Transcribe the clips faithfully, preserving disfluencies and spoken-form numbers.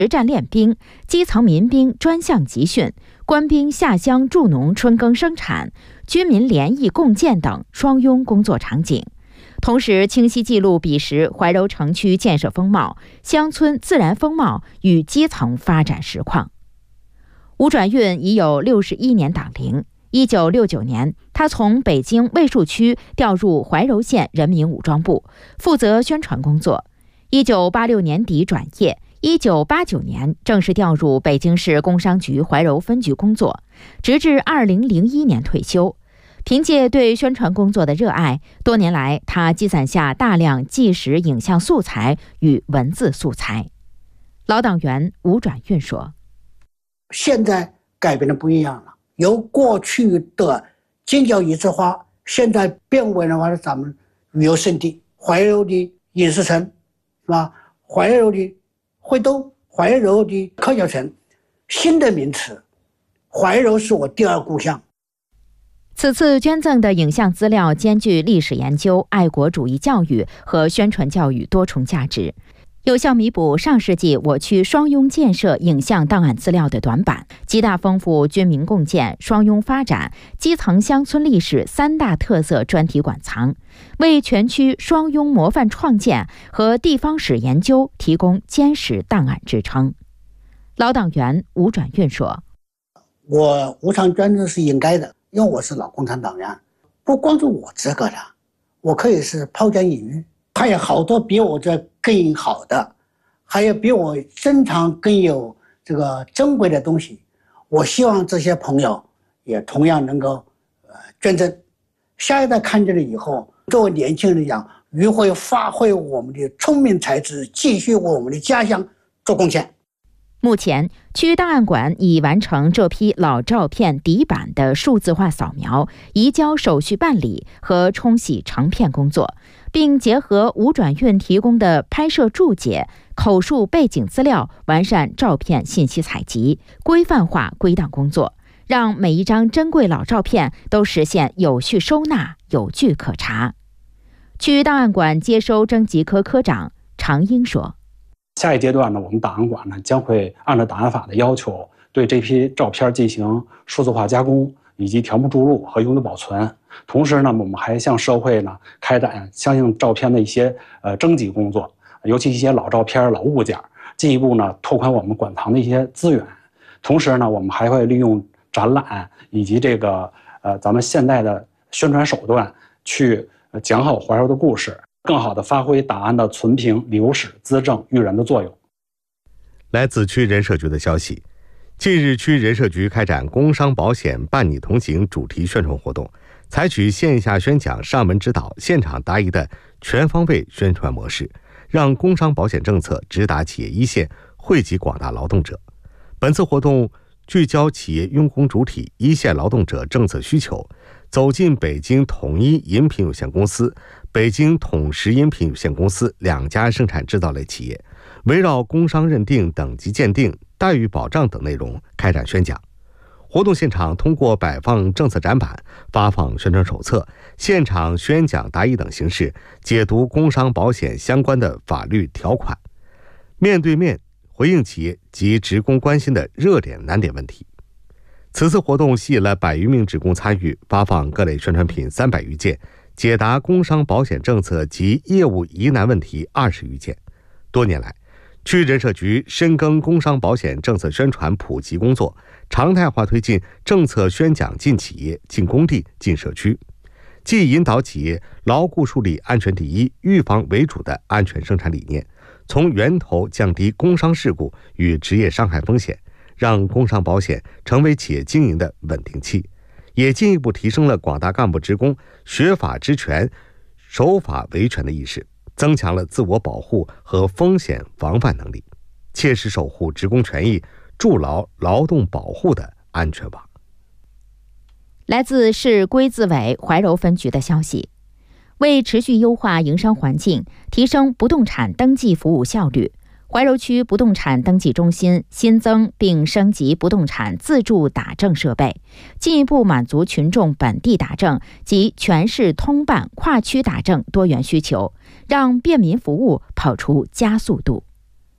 实战练兵，基层民兵专项集训，官兵下乡助农春耕生产，军民联谊共建等双拥工作场景。同时清晰记录彼时怀柔城区建设风貌、乡村自然风貌与基层发展实况。吴转运已有六十一年党龄。一九六九年，他从北京卫戍区调入怀柔县人民武装部，负责宣传工作。一九八六年底转业，一九八九年正式调入北京市工商局怀柔分局工作，直至二零零一年退休。凭借对宣传工作的热爱，多年来他积攒下大量纪实影像素材与文字素材。老党员吴转运说：“ 现在改变的不一样了，由过去的京郊一枝花，现在变为了话咱们旅游胜地，怀柔的影视城，是吧？怀柔的会东，怀柔的科教城，新的名词，怀柔是我第二故乡。” 此次捐赠的影像资料兼具历史研究、爱国主义教育和宣传教育多重价值，有效弥补上世纪我区双拥建设影像档案资料的短板，极大丰富军民共建、双拥发展、基层乡村历史三大特色专题馆藏，为全区双拥模范创建和地方史研究提供坚实档案支撑。老党员吴转运说：“ 我无偿捐赠是应该的，因为我是老共产党员，不光是我这个的，我可以是抛砖引玉，还有好多比我这更好的，还有比我珍藏更有这个珍贵的东西。我希望这些朋友也同样能够呃捐赠，下一代看见了以后，作为年轻人讲，如何发挥我们的聪明才智，继续为我们的家乡做贡献。” 目前，区档案馆已完成这批老照片底板的数字化扫描、移交手续办理和冲洗成片工作，并结合吴转运提供的拍摄注解、口述背景资料，完善照片信息采集、规范化归档工作，让每一张珍贵老照片都实现有序收纳、有据可查。区档案馆接收征集科科长常英说：“ 下一阶段呢，我们档案馆呢将会按照档案法的要求，对这批照片进行数字化加工，以及条目注入和永久保存。同时呢，我们还向社会呢开展相应照片的一些呃征集工作，尤其一些老照片、老物件，进一步呢拓宽我们馆藏的一些资源。同时呢，我们还会利用展览以及这个呃咱们现代的宣传手段，去讲好怀柔的故事。”更好地发挥档案的存凭、留史、资政、育人的作用。 来自区人社局的消息，近日区人社局开展工商保险伴你同行主题宣传活动，采取线下宣讲、上门指导、现场答疑的全方位宣传模式，让工商保险政策直达企业一线，惠及广大劳动者。本次活动聚焦企业用工主体、一线劳动者政策需求，走进北京统一饮品有限公司、北京统食饮品有限公司两家生产制造类企业，围绕工商认定、等级鉴定、待遇保障等内容开展宣讲。活动现场通过摆放政策展板、发放宣传手册、现场宣讲答疑等形式，解读工商保险相关的法律条款，面对面回应企业及职工关心的热点难点问题。此次活动吸引了百余名职工参与，发放各类宣传品三百余件，解答工商保险政策及业务疑难问题二十余件。多年来，区人社局深耕工商保险政策宣传普及工作，常态化推进政策宣讲进企业、进工地、进社区，既引导企业牢固树立安全第一、预防为主的安全生产理念，从源头降低工伤事故与职业伤害风险，让工商保险成为企业经营的稳定器，也进一步提升了广大干部职工学法知权、守法维权的意识，增强了自我保护和风险防范能力，切实守护职工权益，筑牢劳动保护的安全网。 来自市规资委怀柔分局的消息，为持续优化营商环境，提升不动产登记服务效率，怀柔区不动产登记中心新增并升级不动产自助打证设备，进一步满足群众本地打证及全市通办跨区打证多元需求，让便民服务跑出加速度。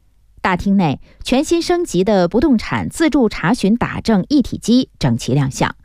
大厅内，全新升级的不动产自助查询打证一体机整齐亮相。